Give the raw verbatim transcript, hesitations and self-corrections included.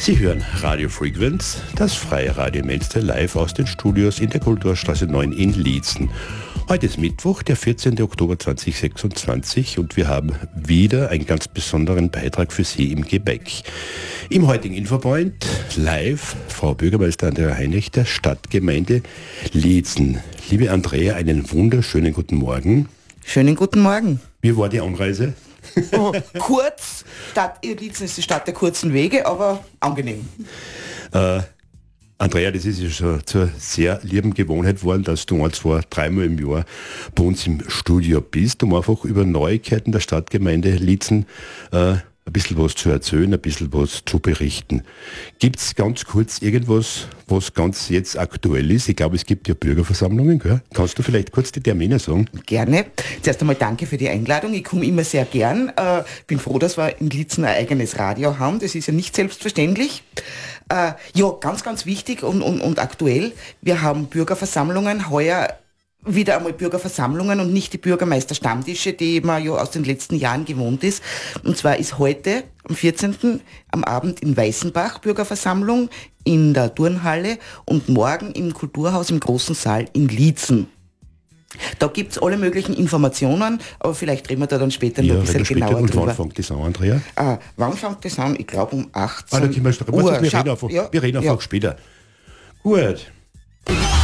Sie hören Radio Frequenz, das freie Radio im Münster, live aus den Studios in der Kulturstraße neun in Liezen. Heute ist Mittwoch, der vierzehnten Oktober zweitausendsechsundzwanzig und wir haben wieder einen ganz besonderen Beitrag für Sie im Gepäck. Im heutigen Infopoint live Frau Bürgermeister Andrea Heinrich der Stadtgemeinde Liezen. Liebe Andrea, einen wunderschönen guten Morgen. Schönen guten Morgen. Wie war die Anreise? Oh, kurz, Stadt, Liezen ist die Stadt der kurzen Wege, aber angenehm. Äh, Andrea, das ist ja schon zur sehr lieben Gewohnheit geworden, dass du ein, zwei, dreimal im Jahr bei uns im Studio bist, um einfach über Neuigkeiten der Stadtgemeinde Liezen äh, ein bisschen was zu erzählen, ein bisschen was zu berichten. Gibt es ganz kurz irgendwas, was ganz jetzt aktuell ist? Ich glaube, es gibt ja Bürgerversammlungen, gell? Kannst du vielleicht kurz die Termine sagen? Gerne. Zuerst einmal danke für die Einladung. Ich komme immer sehr gern. Äh, bin froh, dass wir in Liezen ein eigenes Radio haben. Das ist ja nicht selbstverständlich. Äh, ja, ganz, ganz wichtig und, und, und aktuell. Wir haben Bürgerversammlungen heuer. Wieder einmal Bürgerversammlungen und nicht die Bürgermeisterstammtische, die man ja aus den letzten Jahren gewohnt ist. Und zwar ist heute, am vierzehnten am Abend in Weißenbach Bürgerversammlung in der Turnhalle und morgen im Kulturhaus im großen Saal in Liezen. Da gibt es alle möglichen Informationen, aber vielleicht reden wir da dann später ja, noch ein bisschen genauer und drüber. Wann fängt das an, Andrea? Äh, wann fängt das an? Ich glaube um achtzehn ah, da können wir, Uhr. wir reden einfach, ja, wir reden einfach ja. später. Gut.